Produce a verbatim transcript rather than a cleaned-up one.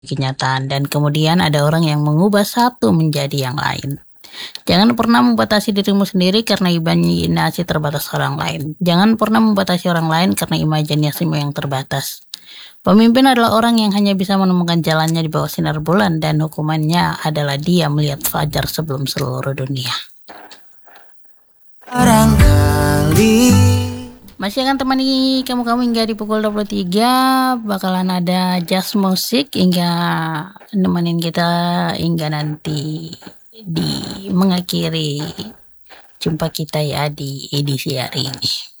kenyataan, dan kemudian ada orang yang mengubah satu menjadi yang lain. Jangan pernah membatasi dirimu sendiri karena imajinasi terbatas orang lain. Jangan pernah membatasi orang lain karena imajinasimu yang terbatas. Pemimpin adalah orang yang hanya bisa menemukan jalannya di bawah sinar bulan, dan hukumannya adalah dia melihat fajar sebelum seluruh dunia. Barangkali masih akan temani kamu-kamu hingga di pukul dua puluh tiga. Bakalan ada jazz musik hingga nemenin kita hingga nanti di mengakhiri jumpa kita ya di edisi hari ini.